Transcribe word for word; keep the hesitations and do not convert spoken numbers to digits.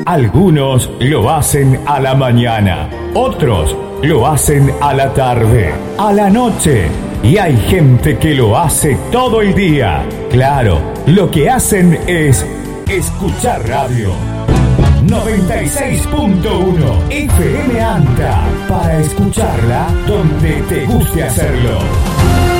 Algunos lo hacen a la mañana, otros lo hacen a la tarde, a la noche. Y hay gente que lo hace todo el día. Claro, lo que hacen es escuchar radio. noventa y seis punto uno F M ANTA, para escucharla donde te guste hacerlo.